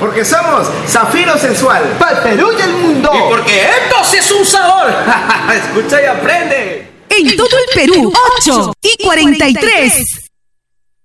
Porque somos Zafiro Sensual. ¡Para el Perú y el mundo! Y porque esto sí es un sabor. Escucha y aprende. En todo el Perú, 8:43.